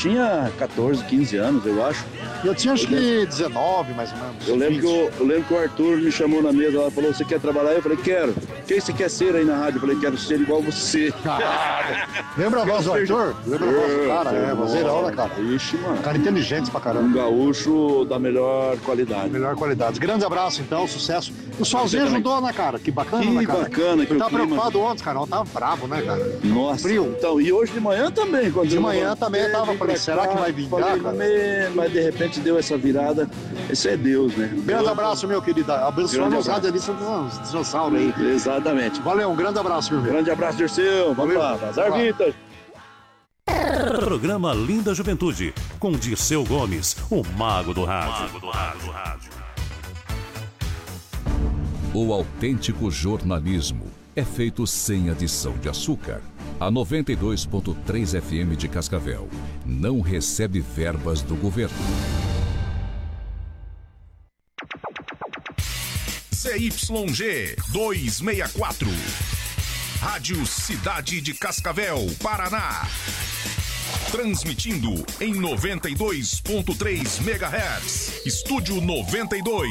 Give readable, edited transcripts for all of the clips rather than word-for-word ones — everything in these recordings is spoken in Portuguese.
tinha 14, 15 anos, eu acho. Eu tinha acho que 19, mais ou menos. Eu lembro que o Arthur me chamou na mesa, ela falou, você quer trabalhar? Eu falei, quero. Quem você quer ser aí na rádio? Eu falei, quero ser igual você. Lembra a voz do Arthur? Lembra a voz do cara? Vozeirão, né, cara? Ixi, mano. Cara inteligente pra caramba. Um gaúcho da melhor qualidade. Melhor qualidade. Grande abraço, então, sucesso. O solzinho ajudou, né, cara? Que bacana, que né, cara? Bacana. Eu tava preocupado ontem, cara. Eu tava bravo, né, cara? Nossa. Frio. Então, e hoje de manhã também. Quando de manhã também eu tava falando, será que vai vingar, cara? Mas de repente deu essa virada. Esse é Deus, né? Grande abraço, meu querido. Abençoando os radialistas dos dinossauros aí. Exatamente. Valeu, um grande abraço, meu amigo. Grande abraço, Dirceu. Vamos lá, Vazar Vintage. Programa Linda Juventude, com Dirceu Gomes, o mago do rádio. O autêntico jornalismo é feito sem adição de açúcar. A 92.3 FM de Cascavel não recebe verbas do governo. CYG 264. Rádio Cidade de Cascavel, Paraná. Transmitindo em 92.3 MHz. Estúdio 92.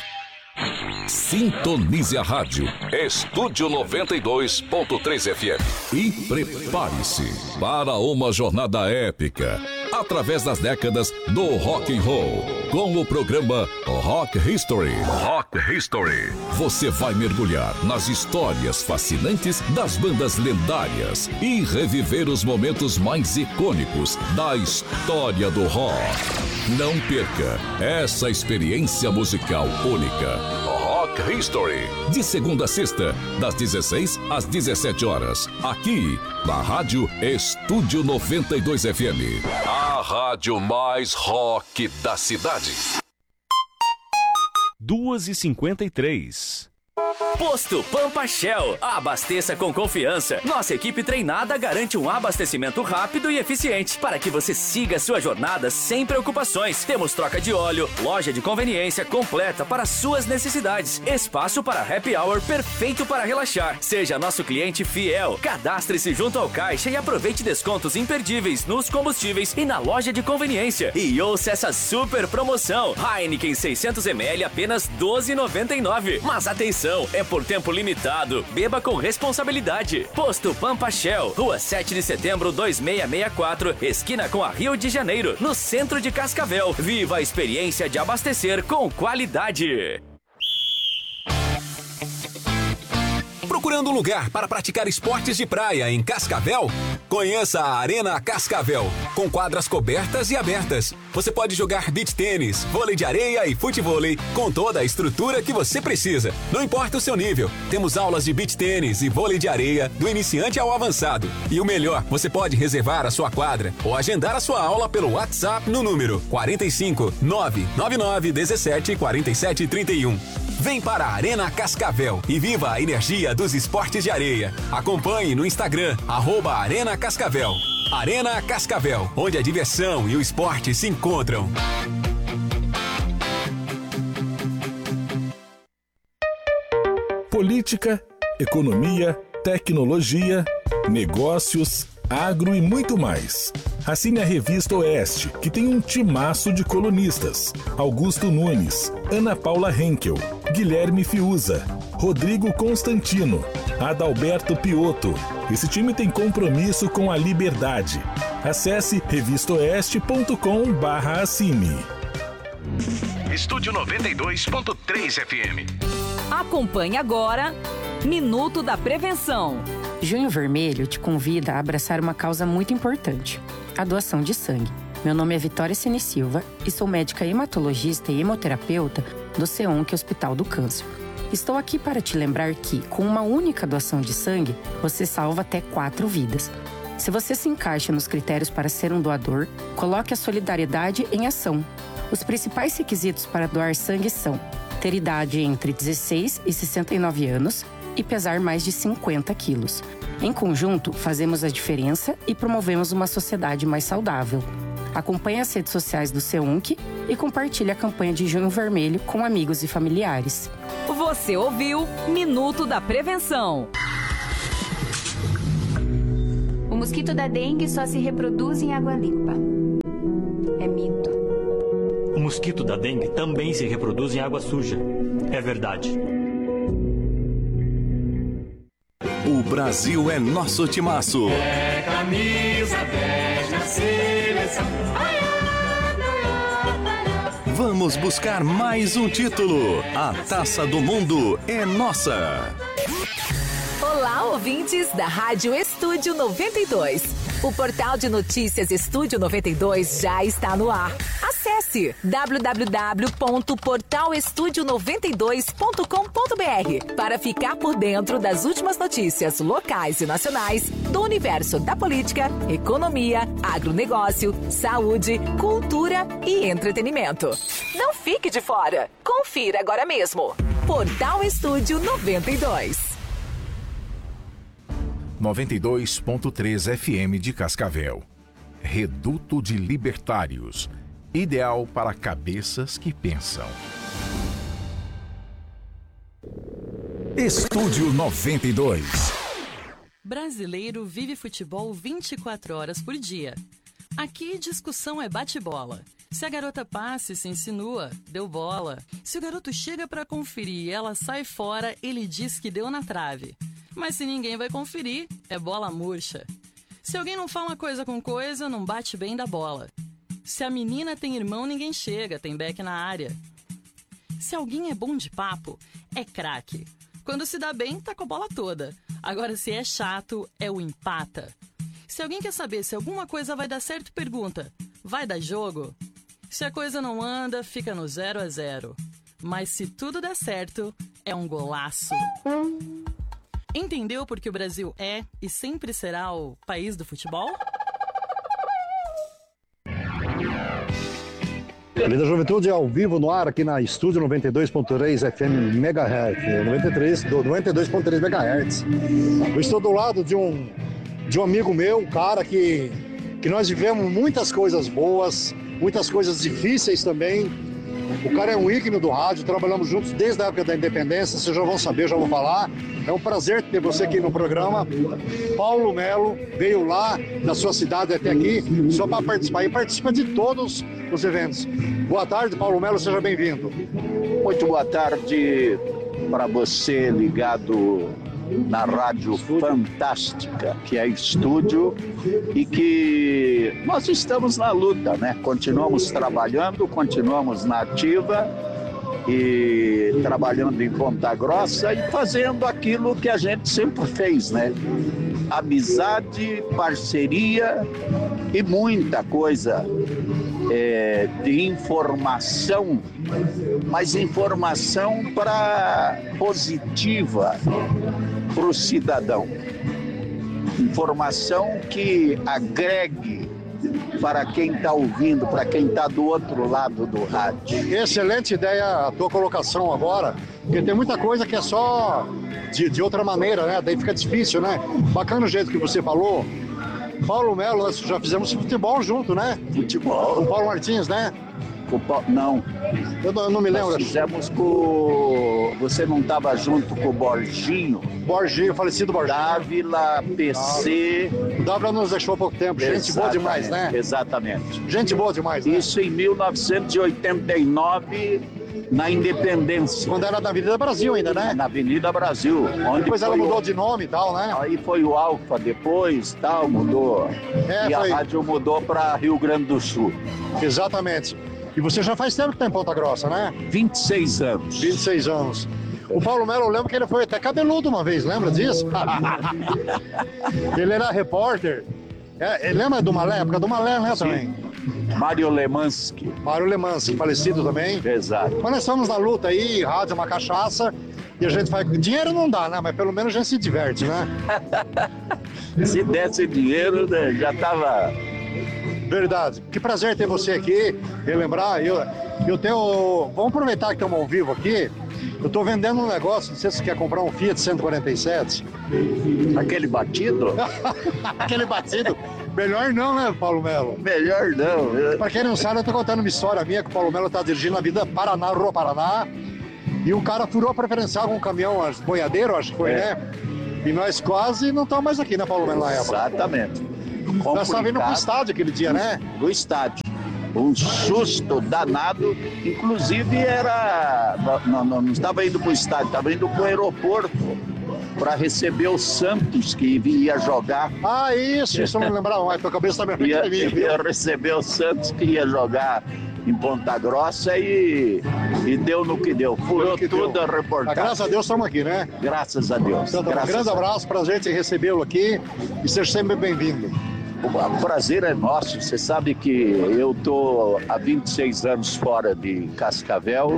Sintonize a rádio. Estúdio 92.3 FM. E prepare-se para uma jornada épica através das décadas do rock and roll, com o programa Rock History. Rock History. Você vai mergulhar nas histórias fascinantes das bandas lendárias e reviver os momentos mais icônicos da história do rock. Não perca essa experiência musical única. Rock History, de segunda a sexta, das 16 às 17 horas, aqui na Rádio Estúdio 92 FM, a rádio mais rock da cidade. 2h53. Posto Pampa Shell. Abasteça com confiança. Nossa equipe treinada garante um abastecimento rápido e eficiente para que você siga sua jornada sem preocupações. Temos troca de óleo, loja de conveniência completa para suas necessidades, espaço para happy hour perfeito para relaxar. Seja nosso cliente fiel. Cadastre-se junto ao caixa e aproveite descontos imperdíveis nos combustíveis e na loja de conveniência. E ouça essa super promoção. Heineken 600ml apenas R$ 12,99. Mas atenção, é por tempo limitado. Beba com responsabilidade. Posto Pampa Shell, Rua 7 de Setembro 2664, esquina com a Rio de Janeiro, no centro de Cascavel. Viva a experiência de abastecer com qualidade. Procurando um lugar para praticar esportes de praia em Cascavel? Conheça a Arena Cascavel, com quadras cobertas e abertas. Você pode jogar beach tênis, vôlei de areia e futevôlei com toda a estrutura que você precisa. Não importa o seu nível, temos aulas de beach tênis e vôlei de areia do iniciante ao avançado. E o melhor, você pode reservar a sua quadra ou agendar a sua aula pelo WhatsApp no número 45 999 17 47 31. Vem para a Arena Cascavel e viva a energia dos esportes de areia. Acompanhe no Instagram, @Arena Cascavel. Arena Cascavel, onde a diversão e o esporte se encontram. Política, economia, tecnologia, negócios, agro e muito mais. Assine a Revista Oeste, que tem um timaço de colunistas. Augusto Nunes, Ana Paula Henkel, Guilherme Fiuza, Rodrigo Constantino, Adalberto Piotto. Esse time tem compromisso com a liberdade. Acesse revistaoeste.com/assine. Estúdio 92.3 FM. Acompanhe agora Minuto da Prevenção. Junho Vermelho te convida a abraçar uma causa muito importante: a doação de sangue. Meu nome é Vitória Cine Silva e sou médica hematologista e hemoterapeuta do CEONC Hospital do Câncer. Estou aqui para te lembrar que, com uma única doação de sangue, você salva até 4 vidas. Se você se encaixa nos critérios para ser um doador, coloque a solidariedade em ação. Os principais requisitos para doar sangue são ter idade entre 16 e 69 anos e pesar mais de 50 quilos. Em conjunto, fazemos a diferença e promovemos uma sociedade mais saudável. Acompanhe as redes sociais do CEONC e compartilhe a campanha de Junho Vermelho com amigos e familiares. Você ouviu Minuto da Prevenção. O mosquito da dengue só se reproduz em água limpa. é mito. O mosquito da dengue também se reproduz em água suja. É verdade. O Brasil é nosso timaço. É camisa 10 na seleção. Vamos buscar mais um título. A Taça do Mundo é nossa. Olá, ouvintes da Rádio Estúdio 92. O portal de notícias Estúdio 92 já está no ar. Acesse www.portalestudio92.com.br para ficar por dentro das últimas notícias locais e nacionais do universo da política, economia, agronegócio, saúde, cultura e entretenimento. Não fique de fora. Confira agora mesmo. Portal Estúdio 92. 92.3 FM de Cascavel. Reduto de Libertários. Ideal para cabeças que pensam. Estúdio 92. Brasileiro vive futebol 24 horas por dia. Aqui discussão é bate-bola. Se a garota passa e se insinua, deu bola. Se o garoto chega para conferir e ela sai fora, ele diz que deu na trave. Mas se ninguém vai conferir, é bola murcha. Se alguém não fala coisa com coisa, não bate bem da bola. Se a menina tem irmão, ninguém chega, tem beck na área. Se alguém é bom de papo, é craque. Quando se dá bem, tá com a bola toda. Agora, se é chato, é o empata. Se alguém quer saber se alguma coisa vai dar certo, pergunta: vai dar jogo? Se a coisa não anda, fica no 0-0. Mas se tudo der certo, é um golaço. Entendeu por que o Brasil é e sempre será o país do futebol? Linda Juventude ao vivo no ar aqui na Estúdio 92.3 FM MHz, 92.3 MHz. Eu estou do lado de um amigo meu, um cara que nós vivemos muitas coisas boas, muitas coisas difíceis também. O cara é um ícone do rádio, trabalhamos juntos desde a época da independência, vocês já vão saber, já vou falar. É um prazer ter você aqui no programa. Paulo Melo veio lá da sua cidade até aqui só para participar e participa de todos os eventos. Boa tarde, Paulo Melo, seja bem-vindo. Muito boa tarde para você ligado na rádio fantástica que é Estúdio e que nós estamos na luta, né? Continuamos trabalhando, continuamos na ativa e trabalhando em Ponta Grossa e fazendo aquilo que a gente sempre fez, né? Amizade, parceria e muita coisa de informação, mas informação positiva para o cidadão. Informação que agregue para quem está ouvindo, para quem está do outro lado do rádio. Excelente ideia a tua colocação agora, porque tem muita coisa que é só de outra maneira, né? Daí fica difícil, né? Bacana o jeito que você falou. Paulo Melo, nós já fizemos futebol junto, né? Futebol. Com o Paulo Martins, né? Não. Eu não me lembro. Nós fizemos com... Você não estava junto com o Borginho? Borginho, falecido Borginho. Dávila, PC... O Dávila nos deixou há pouco tempo. Gente boa demais, né? Exatamente. Gente boa demais, né? Isso em 1989, na Independência. Quando era na Avenida Brasil ainda, né? Na Avenida Brasil. Onde depois ela mudou de nome e tal, né? Aí foi o Alfa depois, tal, mudou. E a rádio mudou para Rio Grande do Sul. Exatamente. E você já faz tempo que está em Ponta Grossa, né? 26 anos. 26 anos. O Paulo Melo, eu lembro que ele foi até cabeludo uma vez, lembra disso? Ele era repórter. Ele lembra do Malé? Época do Malé, né, também? Mário Lemansky. Mário Lemansky, falecido também. Exato. Mas nós estamos na luta aí, rádio é uma cachaça, e a gente faz... Dinheiro não dá, né? Mas pelo menos a gente se diverte, né? Se desse dinheiro, né, já tava... Verdade. Que prazer ter você aqui, relembrar. Eu tenho... Vamos aproveitar que estamos ao vivo aqui. Eu estou vendendo um negócio, não sei se você quer comprar um Fiat 147. Aquele batido? Aquele batido. Melhor não, né, Paulo Melo? Melhor não. Pra quem não sabe, eu tô contando uma história minha que o Paulo Melo tá dirigindo na vida Paraná, Rua Paraná. E um cara furou a preferencial com um caminhão boiadeiro, acho que foi, né? E nós quase não estamos mais aqui, né, Paulo Melo, na época? Exatamente. Nós estávamos indo pro estádio aquele dia, né? Do estádio. um susto danado. Inclusive não estava indo para o estádio, estava indo para o aeroporto para receber o Santos, que ia jogar. Ah, isso eu não lembrava mais, porque a cabeça está meio ia receber o Santos, que ia jogar em Ponta Grossa e deu no que deu. Furou tudo a reportagem. Graças a Deus estamos aqui, né? Graças a Deus. Então, um grande abraço para a gente recebê-lo aqui e seja sempre bem-vindo. O prazer é nosso. Você sabe que eu estou há 26 anos fora de Cascavel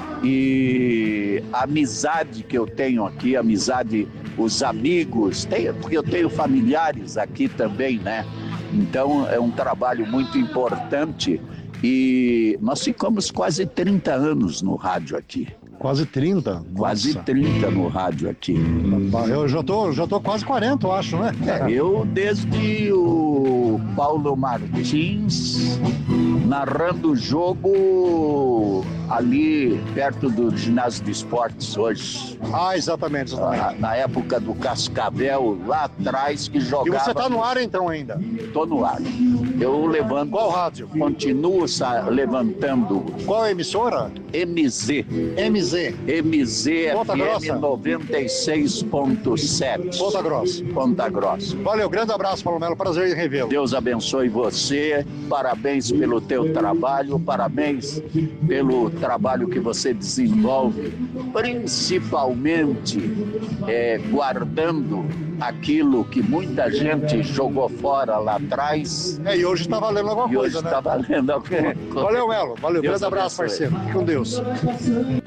e a amizade que eu tenho aqui, os amigos, porque eu tenho familiares aqui também, né? Então é um trabalho muito importante e nós ficamos quase 30 anos no rádio aqui. Quase 30? Quase 30 no rádio aqui. Eu já tô quase 40, eu acho, né? Eu desde o Paulo Martins narrando o jogo ali perto do ginásio de esportes hoje. Ah, exatamente. Na época do Cascavel, lá atrás, que jogava... E você tá no ar então ainda? Tô no ar. Eu levanto... Qual rádio? Continuo levantando... Qual emissora? MZ. Ponta Grossa. FM 96.7. Ponta Grossa. Ponta Grossa. Valeu, grande abraço, Paulo Melo, prazer em revê-lo. Deus abençoe você, parabéns pelo teu trabalho, parabéns pelo trabalho que você desenvolve, principalmente guardando aquilo que muita gente jogou fora lá atrás. E hoje está valendo alguma coisa, né? Hoje está valendo alguma coisa. Valeu, Melo. Valeu, Deus grande abraço, abençoe. parceiro. Fique com Deus.